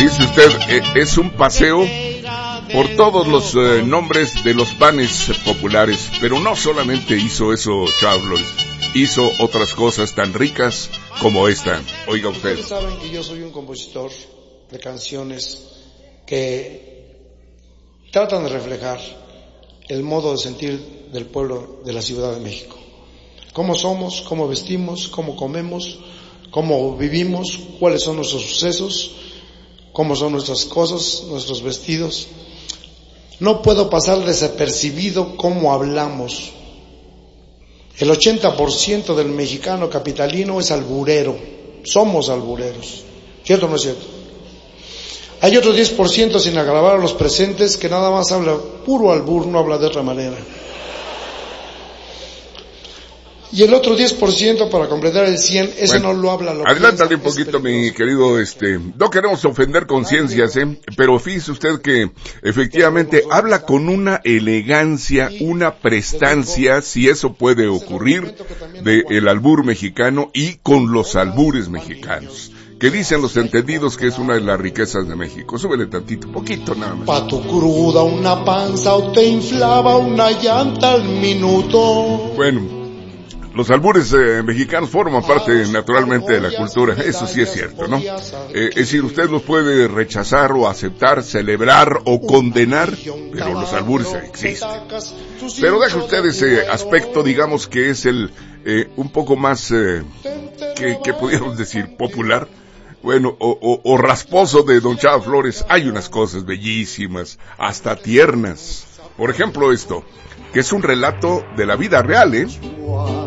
Fíjese usted, es un paseo por todos los nombres de los panes populares, pero no solamente hizo eso Chava Flores, hizo otras cosas tan ricas como esta. Oiga usted. Ustedes saben que yo soy un compositor de canciones que tratan de reflejar el modo de sentir del pueblo de la Ciudad de México. Cómo somos, cómo vestimos, cómo comemos, cómo vivimos, cuáles son nuestros sucesos, cómo son nuestras cosas, nuestros vestidos. No puedo pasar desapercibido cómo hablamos. El 80% del mexicano capitalino es alburero. Somos albureros. ¿Cierto o no es cierto? Hay otro 10% sin agravar a los presentes que nada más habla puro albur, no habla de otra manera. Y el otro 10% para completar el 100, ese bueno, no lo habla. Adelántale un poquito, mi querido, no queremos ofender conciencias, pero fíjese usted que efectivamente habla con una elegancia, una prestancia, si eso puede ocurrir, de el albur mexicano y con los albures mexicanos. Que dicen los entendidos que es una de las riquezas de México. Súbele tantito, poquito nada más. Pato cruda, una panza o te inflaba una llanta al minuto. Bueno. Los albures mexicanos forman parte naturalmente de la cultura, eso sí es cierto, ¿no? Es decir, usted los puede rechazar o aceptar, celebrar o condenar, pero los albures existen. Pero deje usted ese aspecto, digamos que es el un poco más, que pudiéramos decir, popular, bueno, o rasposo de don Chava Flores. Hay unas cosas bellísimas, hasta tiernas. Por ejemplo esto, que es un relato de la vida real,